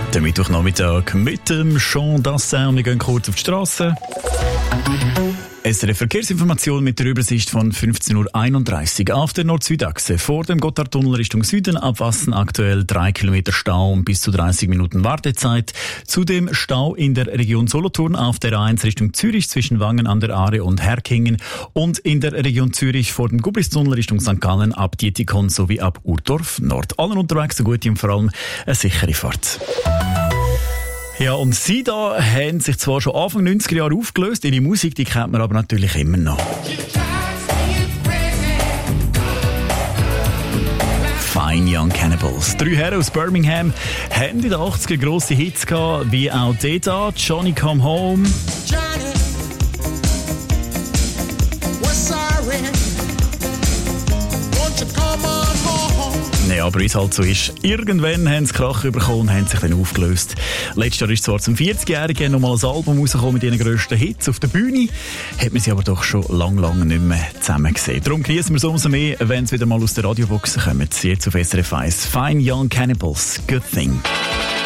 Der Mittwochnachmittag mit dem Jean Dassin. Wir gehen kurz auf die Straße. SRF Verkehrsinformation mit der Übersicht von 15.31 Uhr auf der Nord-Süd-Achse. Vor dem Gotthardtunnel Richtung Süden abwassen aktuell 3 Kilometer Stau und bis zu 30 Minuten Wartezeit. Zudem Stau in der Region Solothurn auf der A1 Richtung Zürich zwischen Wangen an der Aare und Herkingen und in der Region Zürich vor dem Gubristunnel Richtung St. Gallen ab Dietikon sowie ab Urdorf Nord. Allen unterwegs eine gute und vor allem eine sichere Fahrt. Ja, und sie da haben sich zwar schon Anfang 90er Jahre aufgelöst, ihre Musik, die kennt man aber natürlich immer noch. Fine Young Cannibals. 3 Herren aus Birmingham haben in den 80er grosse Hits gehabt, wie auch der da, Johnny Come Home. Johnny, we're sorry. Won't you come on home? Ja, aber wie es halt so ist, irgendwann haben sie Krach bekommen und haben sich dann aufgelöst. Letztes Jahr ist zwar zum 40-Jährigen nochmal ein Album rausgekommen mit ihren grössten Hits. Auf der Bühne hat man sie aber doch schon lang nicht mehr zusammen gesehen. Darum genießen wir es umso mehr, wenn sie wieder mal aus der Radiobox kommen. Jetzt auf SRF 1. Fine Young Cannibals. Good Thing.